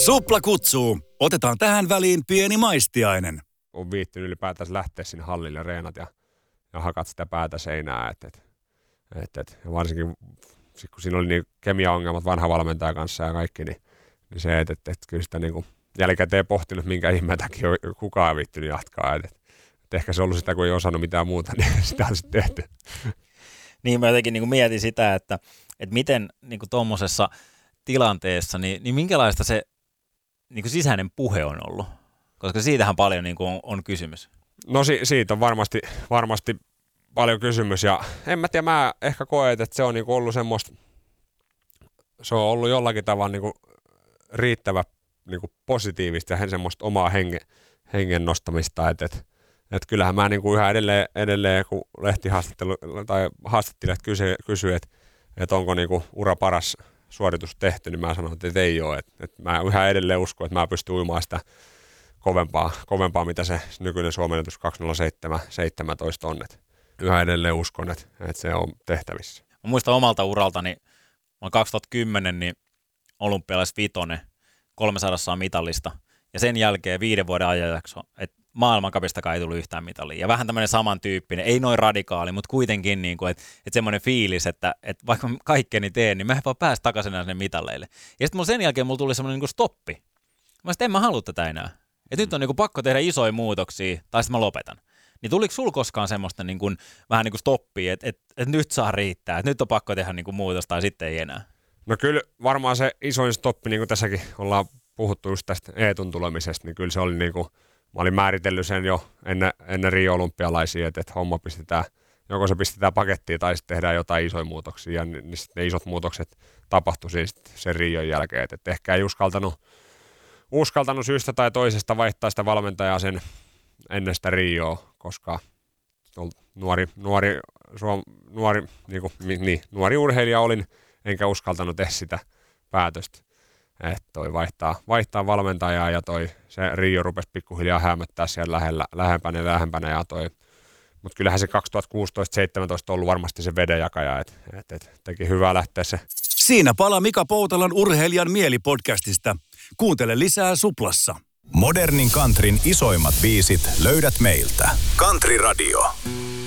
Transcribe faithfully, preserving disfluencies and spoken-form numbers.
Supla kutsuu. Otetaan tähän väliin pieni maistiainen. On viittynyt ylipäätään lähteä sinne hallille reenat ja, ja hakat sitä päätä seinää. Et, et, et, et. Ja varsinkin kun siinä oli niin kemiaongelmat vanha valmentaja kanssa ja kaikki, niin, niin se, että et, et, kyllä sitä niin jälkikäteen pohtinut, minkä ihmeen takia kukaan ei viittynyt jatkaa. Et, et, et ehkä se on ollut sitä, kun ei osannut mitään muuta, niin sitä on sitten tehty. Niin mä jotenkin niin mietin sitä, että, että miten niin tuommoisessa tilanteessa, niin, niin minkälaista se niin sisäinen puhe on ollut? Koska siitähän paljon niin on, on kysymys. No si- siitä on varmasti, varmasti paljon kysymys ja en mä tiedä, mä ehkä koen, että se on niin ollut semmoista, se on ollut jollakin tavalla niin riittävä niin positiivista ja semmoista omaa henge, hengen nostamista, että et, et kyllähän mä niin yhä edelleen, edelleen kun lehtihaastattelu tai haastattelijat kysyi, kysy, että et onko niin ura paras suoritus tehty, niin mä sanon, että ei ole. Että, että mä yhä edelleen uskon, että mä pystyn uimaan sitä kovempaa, kovempaa mitä se nykyinen Suomen ennätys kaksi nolla seitsemän seitsemäntoista on. Että yhä edelleen uskon, että, että se on tehtävissä. Mä muistan omalta uraltani, mä kaksituhattakymmenen niin olympialais vitonen, kolmesataa mitallista, ja sen jälkeen viiden vuoden ajanjakso, että maailmankapistakaan ei tullut yhtään mitalia. Ja vähän tämmöinen samantyyppinen, ei noin radikaali, mutta kuitenkin, niin kuin, että, että semmoinen fiilis, että, että vaikka kaikkeni teen, niin mä en vaan pääse takaisin sinne mitalleille. Ja sitten sen jälkeen mulla tuli semmoinen niin kuin stoppi. Mä sitten en mä halua tätä enää. Että nyt on niin kuin pakko tehdä isoja muutoksia, tai sitten mä lopetan. Niin tuliko sul koskaan semmoista niin kuin, vähän niin kuin stoppia, että, että, että nyt saa riittää, että nyt on pakko tehdä niin kuin muutos, tai sitten ei enää? No kyllä varmaan se isoin stoppi, niin kuin tässäkin ollaan puhuttu just tästä Eetun tulemisesta, niin kyllä se oli niin kuin, mä olin määritellyt sen jo ennen, ennen Rio-olympialaisia, että, että homma pistetään, joko se pistetään pakettiin tai sitten tehdään jotain isoja muutoksia, ja niin, niin ne isot muutokset tapahtui siis sen Rion jälkeen, että, että ehkä ei uskaltanut, uskaltanut syystä tai toisesta vaihtaa sitä valmentajaa sen ennen sitä Rioa, koska nuori, nuori, suom, nuori, niin kuin, niin, nuori urheilija olin, enkä uskaltanut tehdä sitä päätöstä. Että toi vaihtaa, vaihtaa valmentajaa ja toi se Rio rupesi pikkuhiljaa hämöttää siellä lähellä, lähempänä ja lähempänä ja toi. Mutta kyllähän se kaksituhattakuusitoista seitsemäntoista on ollut varmasti se vedenjakaja, että et, et, teki hyvää lähteä se. Siinä pala Mika Poutalan Urheilijan mielipodcastista. Kuuntele lisää Suplassa. Modernin countryn isoimmat biisit löydät meiltä. Country Radio.